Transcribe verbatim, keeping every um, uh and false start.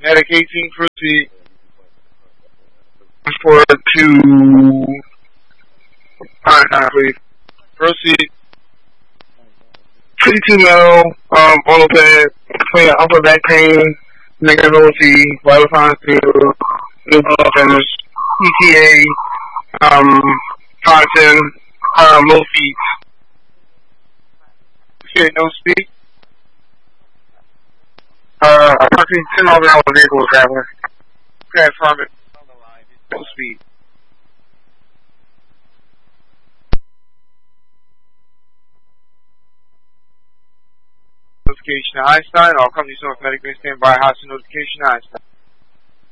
Medic eighteen, proceed. For two. Alright, alright, please. Proceed. fifty-two mil, um, auto pad, between upper back pain, negative O T, vital signs to new blood thinners, E T A, um, content, um, low feet. Okay, no speed. Uh, approximately ten miles an hour vehicle traveler. Okay, from it. No speed. Notification Einstein. All companies on medical standby. Hostile notification Einstein.